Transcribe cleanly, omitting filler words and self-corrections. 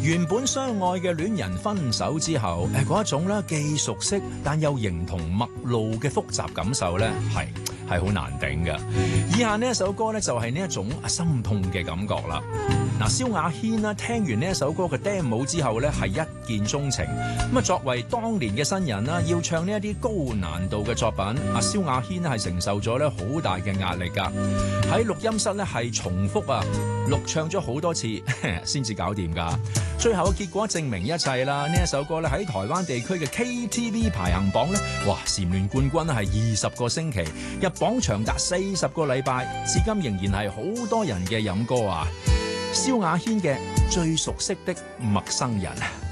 原本相愛嘅戀人分手之後，嗰一種咧既熟悉但又形同陌路嘅複雜感受咧，係好難頂嘅。以下呢一首歌咧就係呢一種心痛嘅感覺啦。嗱，蕭亞軒啦，聽完呢一首歌嘅 demo 之後咧，係一見鍾情。咁啊，作為當年嘅新人啦，要唱呢一啲高難度嘅作品，蕭亞軒係承受咗咧好大嘅壓力㗎。喺錄音室咧係重複錄唱咗好多次先至搞掂㗎。最後嘅結果證明一切啦。呢一首歌咧喺台灣地區嘅 KTV 排行榜咧，哇，蟬聯冠軍係20個星期，入榜長達40個禮拜，至今仍然係好多人嘅飲歌啊！蕭亞軒嘅最熟悉的陌生人。